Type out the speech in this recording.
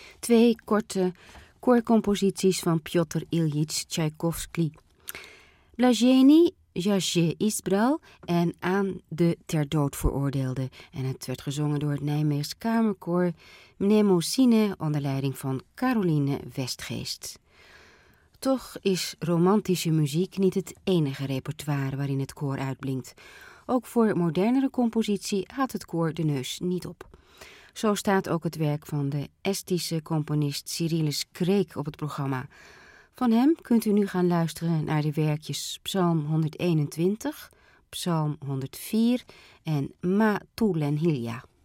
2 korte koorcomposities van Pjotr Iljitj Tchaikovsky. Blazeni, Jasje Isbral en Aan de ter dood veroordeelde. En het werd gezongen door het Nijmeegs Kamerkoor Mnemosine onder leiding van Caroline Westgeest. Toch is romantische muziek niet het enige repertoire waarin het koor uitblinkt. Ook voor modernere compositie haalt het koor de neus niet op. Zo staat ook het werk van de Estische componist Cyrilus Kreek op het programma. Van hem kunt u nu gaan luisteren naar de werkjes Psalm 121, Psalm 104 en Ma Tulen Hilja.